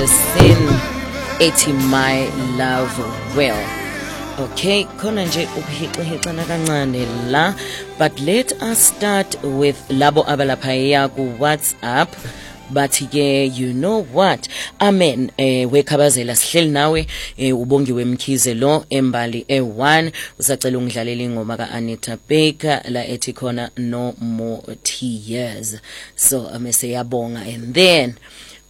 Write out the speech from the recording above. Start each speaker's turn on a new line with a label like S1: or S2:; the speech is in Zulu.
S1: Anderson ethi My Love Will. Okay, khona nje ukuhixihixana kancane la, but let us start with labo abalapha ku WhatsApp. Bathi ke, you know what, amen. Wekhabazela sihleli nawe, ubongiwe Mkhize lo embali e1 usacela ungidlalela ingoma ka Anita Baker la ethi khona no more tears. So amese yabonga, and then